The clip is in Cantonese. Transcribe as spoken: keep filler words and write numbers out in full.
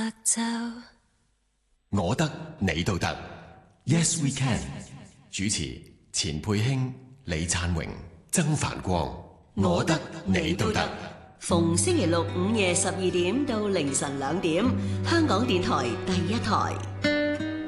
洲。 我得你都得 ，Yes we can。主持錢佩卿、李燦榮、曾繁光。我得你都得。 逢星期六午夜十二點到凌晨兩點，香港電台第一台。